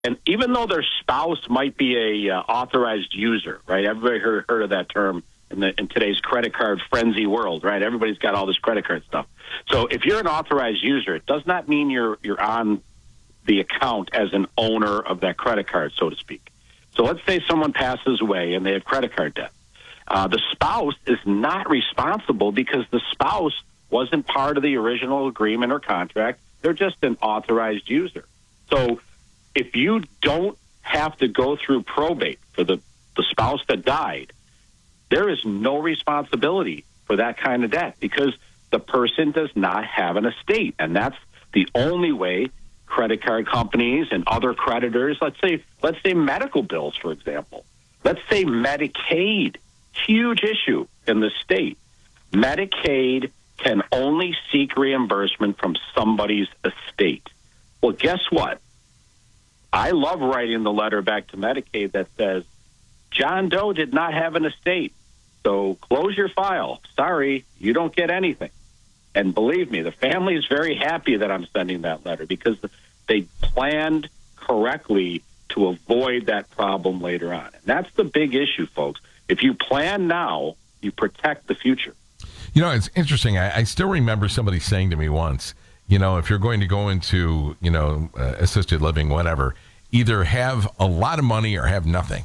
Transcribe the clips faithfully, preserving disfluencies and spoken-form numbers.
And even though their spouse might be a uh, authorized user, right? Everybody heard, heard of that term in, the, in today's credit card frenzy world, right? Everybody's got all this credit card stuff. So if you're an authorized user, it does not mean you're you're on the account as an owner of that credit card, so to speak. So let's say someone passes away and they have credit card debt. Uh, the spouse is not responsible because the spouse wasn't part of the original agreement or contract. They're just an authorized user. So if you don't have to go through probate for the, the spouse that died, there is no responsibility for that kind of debt because the person does not have an estate. And that's the only way credit card companies and other creditors, let's say, let's say medical bills, for example. Let's say Medicaid, huge issue in the state. Medicaid can only seek reimbursement from somebody's estate. Well, guess what? I love writing the letter back to Medicaid that says, John Doe did not have an estate, so close your file. Sorry, you don't get anything. And believe me, the family is very happy that I'm sending that letter because they planned correctly to avoid that problem later on. And that's the big issue, folks. If you plan now, you protect the future. You know, it's interesting. I, I still remember somebody saying to me once, you know, if you're going to go into, you know, uh, assisted living, whatever, either have a lot of money or have nothing.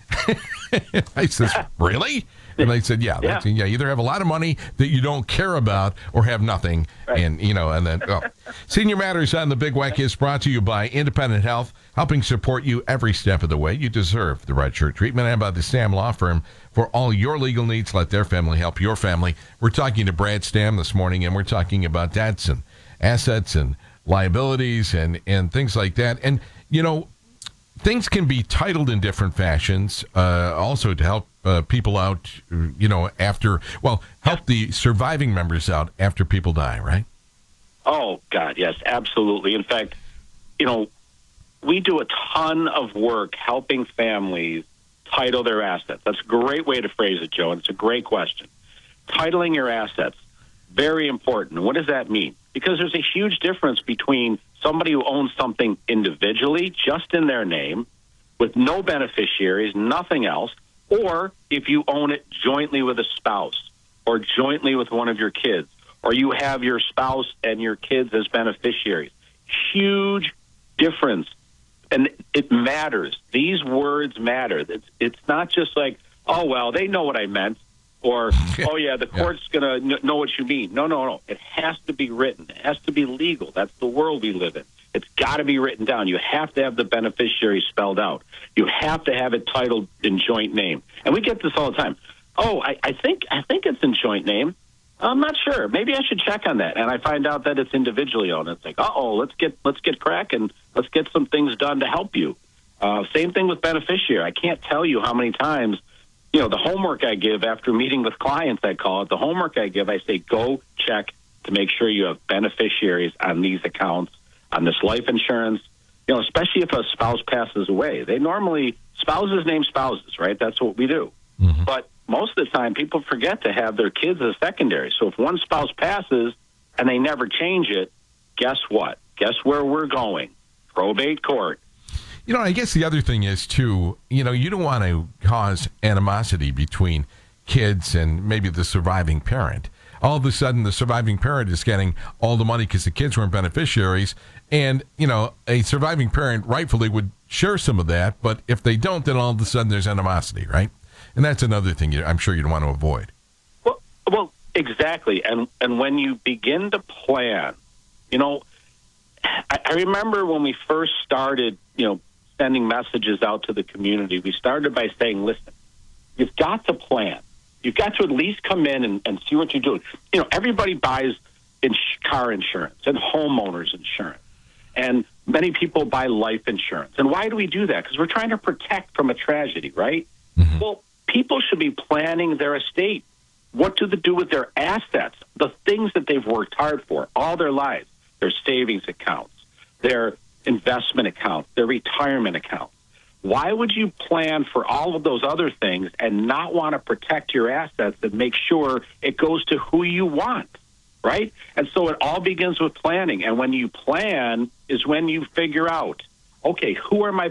I says, really? And they said, yeah, yeah. That's, yeah, either have a lot of money that you don't care about or have nothing. Right. And, you know, and then, oh. Senior Matters on the Big Weck is brought to you by Independent Health, helping support you every step of the way. You deserve the right shirt treatment, and by the Stam Law Firm for all your legal needs. Let their family help your family. We're talking to Brad Stam this morning, and we're talking about debts and assets and liabilities and, and things like that. And, you know, things can be titled in different fashions, uh, also to help uh, people out, you know, after, well, help the surviving members out after people die, right? Oh, God, yes, absolutely. In fact, you know, we do a ton of work helping families title their assets. That's a great way to phrase it, Joe, and it's a great question. Titling your assets, very important. What does that mean? Because there's a huge difference between somebody who owns something individually, just in their name, with no beneficiaries, nothing else, or if you own it jointly with a spouse or jointly with one of your kids, or you have your spouse and your kids as beneficiaries. Huge difference. And it matters. These words matter. It's, it's not just like, oh, well, they know what I meant. Or, oh, yeah, the court's yeah. going to know what you mean. No, no, no. It has to be written. It has to be legal. That's the world we live in. It's got to be written down. You have to have the beneficiary spelled out. You have to have it titled in joint name. And we get this all the time. Oh, I, I think I think it's in joint name. I'm not sure. Maybe I should check on that. And I find out that it's individually owned. It's like, uh-oh, let's get let's get cracking. Let's get some things done to help you. Uh, same thing with beneficiary. I can't tell you how many times, you know, the homework I give after meeting with clients, I call it, the homework I give, I say, go check to make sure you have beneficiaries on these accounts, on this life insurance, you know, especially if a spouse passes away. They normally, spouses name spouses, right? That's what we do. Mm-hmm. But most of the time, people forget to have their kids as secondary. So if one spouse passes and they never change it, guess what? Guess where we're going? Probate court. You know, I guess the other thing is, too, you know, you don't want to cause animosity between kids and maybe the surviving parent. All of a sudden, the surviving parent is getting all the money because the kids weren't beneficiaries. And, you know, a surviving parent rightfully would share some of that. But if they don't, then all of a sudden there's animosity, right? And that's another thing you, I'm sure you'd want to avoid. Well, well, exactly. And and when you begin to plan, you know, I, I remember when we first started, you know, sending messages out to the community, we started by saying, listen, you've got to plan. You've got to at least come in and, and see what you're doing. You know, everybody buys ins- car insurance and homeowners insurance. And many people buy life insurance. And why do we do that? Because we're trying to protect from a tragedy, right? Mm-hmm. Well, people should be planning their estate. What do they do with their assets? The things that they've worked hard for all their lives, their savings accounts, their investment accounts, their retirement accounts. Why would you plan for all of those other things and not want to protect your assets and make sure it goes to who you want, right? And so it all begins with planning. And when you plan is when you figure out, okay, who are my